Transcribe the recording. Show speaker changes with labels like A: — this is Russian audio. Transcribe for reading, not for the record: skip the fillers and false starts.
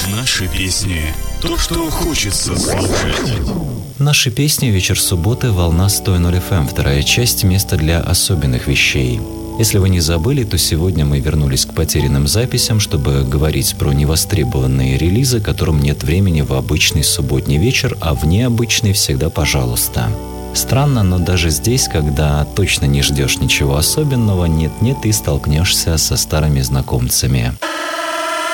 A: Наши песни. То, что хочется слушать.
B: Наши песни. Вечер субботы. Волна 100.0 FM. Вторая часть. Место для особенных вещей. Если вы не забыли, то сегодня мы вернулись к потерянным записям, чтобы говорить про невостребованные релизы, которым нет времени в обычный субботний вечер, а в необычный всегда пожалуйста. Странно, но даже здесь, когда точно не ждешь ничего особенного, нет-нет и столкнешься со старыми знакомцами.